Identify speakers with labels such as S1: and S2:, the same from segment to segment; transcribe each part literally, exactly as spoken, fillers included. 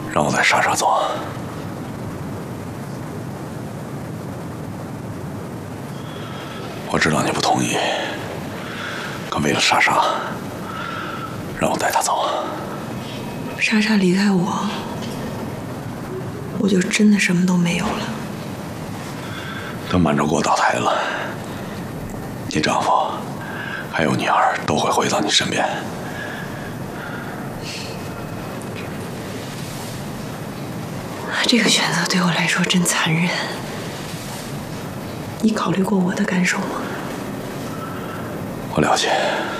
S1: 让我带莎莎走。我知道你不同意，可为了莎莎，让我带她走。
S2: 莎莎离开我，我就真的什么都没有了。
S1: 等满洲国倒台了，你丈夫还有女儿都会回到你身边。
S2: 这个选择对我来说真残忍。你考虑过我的感受吗？
S1: 我了解。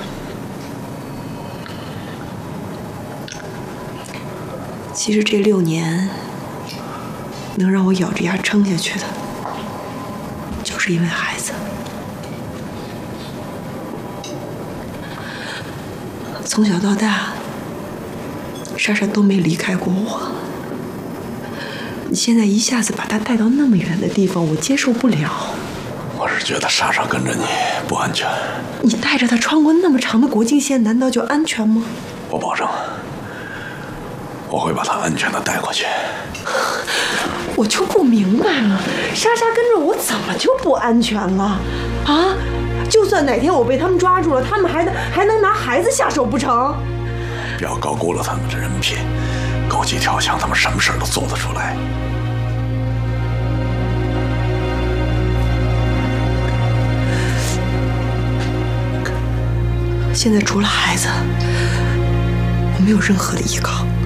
S2: 其实这六年能让我咬着牙撑下去的，就是因为孩子。从小到大，莎莎都没离开过我。你现在一下子把她带到那么远的地方，我接受不了。
S1: 我是觉得莎莎跟着你不安全。
S2: 你带着她穿过那么长的国境线，难道就安全吗？
S1: 我保证，我会把她安全的带过去。
S2: 我就不明白了，莎莎跟着我怎么就不安全了？啊，就算哪天我被他们抓住了，他们还能还能拿孩子下手不成？
S1: 不要高估了他们的人品，狗急跳墙，他们什么事都做得出来。
S2: 现在除了孩子，我没有任何的依靠。